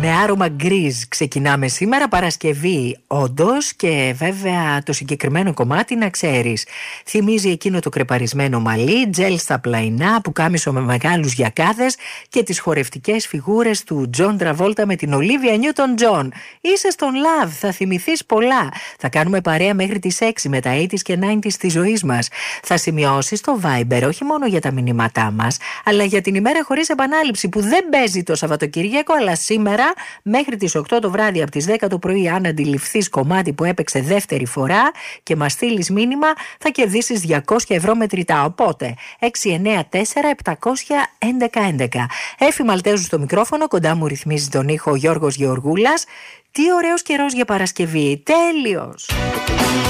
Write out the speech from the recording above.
Με άρωμα γκριζ ξεκινάμε σήμερα, Παρασκευή όντως, και βέβαια το συγκεκριμένο κομμάτι να ξέρεις, θυμίζει εκείνο το κρεπαρισμένο μαλλί, τζέλ στα πλαϊνά, πουκάμισο με μεγάλους γιακάδες και τις χορευτικές φιγούρες του Τζον Τραβόλτα με την Ολίβια Νιούτον Τζον. Είσαι στον Love, θα θυμηθείς πολλά. Θα κάνουμε παρέα μέχρι τις 6 με τα 80s και 90s της ζωής μας. Θα σημειώσεις το Viber όχι μόνο για τα μηνύματά μας, αλλά για την ημέρα χωρίς επανάληψη που δεν παίζει το Σαββατοκύριακο, αλλά σήμερα μέχρι τις 8 το βράδυ από τις 10 το πρωί, αν αντιληφθείς κομμάτι που έπαιξε δεύτερη φορά και μας στείλεις μήνυμα, θα κερδίσεις 200 ευρώ μετρητά. Οπότε 694-700-1111. Έφη Μαλτέζου στο μικρόφωνο, κοντά μου ρυθμίζει τον ήχο ο Γιώργος Γεωργούλας. Τι ωραίος καιρός για Παρασκευή, τέλειος!